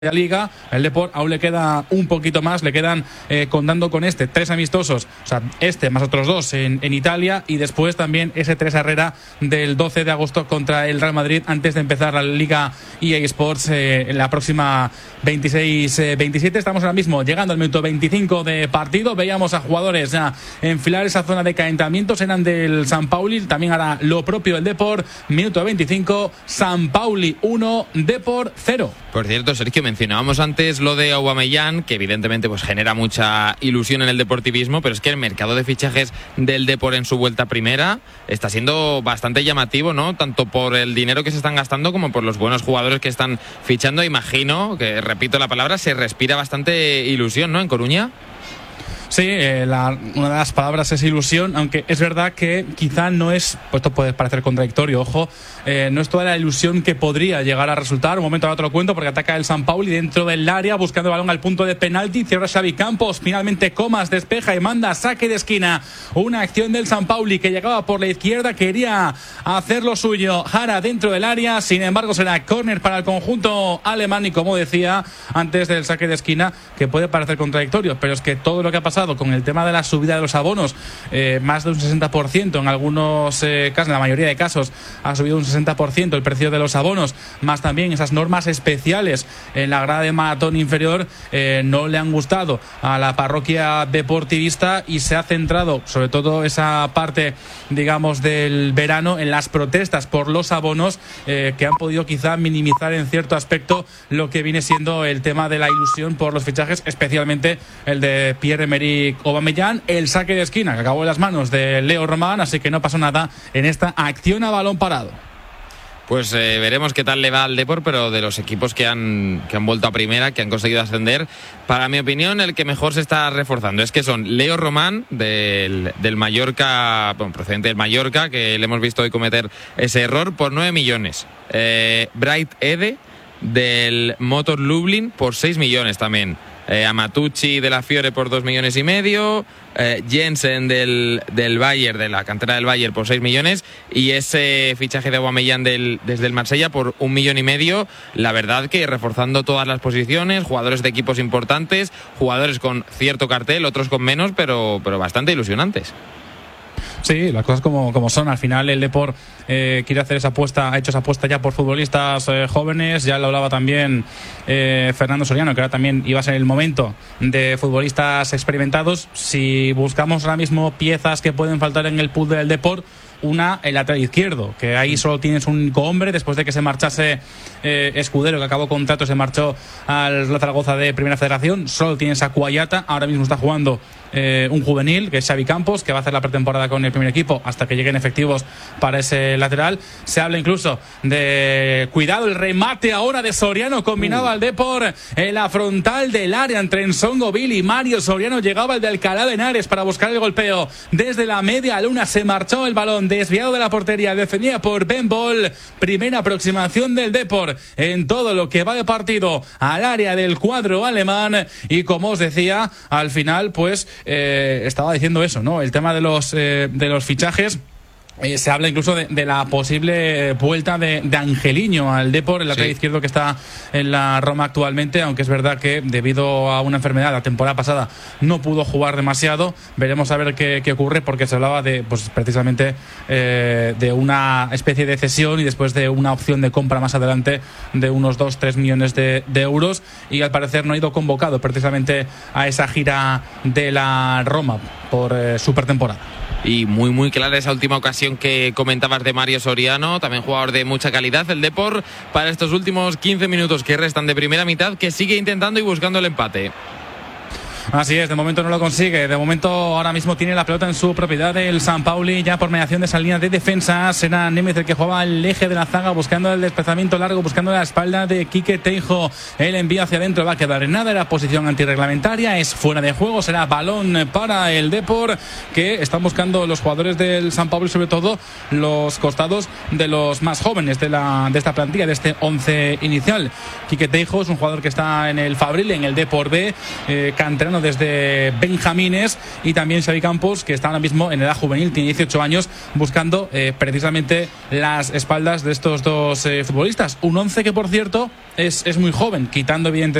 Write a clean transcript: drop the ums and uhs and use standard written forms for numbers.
la Liga. El Depor aún le queda un poquito más, le quedan contando con 3 amistosos, o sea, más otros 2 en Italia, y después también ese 3 Herrera del 12 de agosto contra el Real Madrid antes de empezar la Liga EA Sports en la próxima 26-27. Estamos ahora mismo llegando al minuto 25 de partido. Veíamos a jugadores ya enfilar esa zona de calentamientos, eran del San Pauli, también hará lo propio el Depor. Minuto 25, San Pauli 1, Depor 0. Por cierto, Sergio, mencionábamos antes lo de Aubameyang, que evidentemente pues genera mucha ilusión en el deportivismo, pero es que el mercado de fichajes del Depor en su vuelta primera está siendo bastante llamativo, ¿no? Tanto por el dinero que se están gastando como por los buenos jugadores que están fichando. Imagino que, repito la palabra, se respira bastante ilusión, ¿no? En Coruña. Sí, una de las palabras es ilusión, aunque es verdad que quizá no es, pues esto puede parecer contradictorio, ojo, no es toda la ilusión que podría llegar a resultar. Un momento ahora te lo cuento, porque ataca el San Pauli dentro del área, buscando el balón al punto de penalti, cierra Xavi Campos, finalmente Comas despeja y manda saque de esquina. Una acción del San Pauli que llegaba por la izquierda, quería hacer lo suyo Jara dentro del área, sin embargo será córner para el conjunto alemán, y como decía antes del saque de esquina, que puede parecer contradictorio, pero es que todo lo que ha pasado con el tema de la subida de los abonos, más de un 60%, en algunos casos, en la mayoría de casos ha subido un 60% el precio de los abonos, más también esas normas especiales en la grada de maratón inferior, no le han gustado a la parroquia deportivista, y se ha centrado sobre todo esa parte, digamos, del verano en las protestas por los abonos, que han podido quizá minimizar en cierto aspecto lo que viene siendo el tema de la ilusión por los fichajes, especialmente el de Pierre-Emerick Aubameyang. El saque de esquina que acabó en las manos de Leo Román, así que no pasó nada en esta acción a balón parado. Pues veremos qué tal le va al Depor, pero de los equipos que han vuelto a primera, que han conseguido ascender, para mi opinión el que mejor se está reforzando es que son Leo Román del Mallorca, bueno, procedente del Mallorca, que le hemos visto hoy cometer ese error, por 9 millones. Bright Ede del Motor Lublin por 6 millones también. Amatucci de la Fiore por 2,5 millones, Jensen del Bayern, de la cantera del Bayern, por 6 millones, y ese fichaje de Aubameyang desde el Marsella por 1,5 millones. La verdad que reforzando todas las posiciones, jugadores de equipos importantes, jugadores con cierto cartel, otros con menos, pero bastante ilusionantes. Sí, las cosas como son. Al final el Depor quiere hacer esa apuesta, ha hecho esa apuesta ya por futbolistas jóvenes. Ya lo hablaba también Fernando Soriano, que ahora también iba a ser el momento de futbolistas experimentados. Si buscamos ahora mismo piezas que pueden faltar en el pool del Depor, una, el lateral izquierdo, que ahí solo tienes un único hombre, después de que se marchase Escudero, que acabó contrato, se marchó al Zaragoza de Primera Federación. Solo tienes a Cuayata, ahora mismo está jugando un juvenil, que es Xavi Campos, que va a hacer la pretemporada con el primer equipo hasta que lleguen efectivos para ese lateral. Se habla incluso de, cuidado, el remate ahora de Soriano, combinado al Depor en la frontal del área entre Nsongo Bill y Mario Soriano. Llegaba el de Alcalá de Henares para buscar el golpeo desde la media luna, se marchó el balón desviado de la portería, defendida por Ben Ball. Primera aproximación del Depor en todo lo que va de partido al área del cuadro alemán, y como os decía, al final pues estaba diciendo eso, ¿no? El tema de los fichajes. Se habla incluso de la posible vuelta de Angeliño al Depor, el lateral izquierdo que está en la Roma actualmente, aunque es verdad que debido a una enfermedad la temporada pasada no pudo jugar demasiado. Veremos a ver qué ocurre, porque se hablaba de, pues precisamente de una especie de cesión y después de una opción de compra más adelante de unos 2-3 millones de euros, y al parecer no ha ido convocado precisamente a esa gira de la Roma por supertemporada. Y muy clara esa última ocasión que comentabas de Mario Soriano, también jugador de mucha calidad. El Depor, para estos últimos 15 minutos que restan de primera mitad, que sigue intentando y buscando el empate. Así es, de momento no lo consigue. De momento ahora mismo tiene la pelota en su propiedad el San Pauli, ya por mediación de esa línea de defensa. Será Németh el que jugaba al eje de la zaga, buscando el desplazamiento largo, buscando la espalda de Quique Teijo. El envío hacia adentro va a quedar en nada, era posición antirreglamentaria, es fuera de juego. Será balón para el Depor, que están buscando los jugadores del San Pauli, sobre todo los costados de los más jóvenes de esta plantilla, de este 11 inicial. Quique Teijo es un jugador que está en el Fabril, en el Depor B, canterano canterano desde benjamines, y también Xavi Campos, que está ahora mismo en edad juvenil, tiene 18 años, buscando precisamente las espaldas de estos dos futbolistas. Un 11 que, por cierto, es muy joven, quitando evidentemente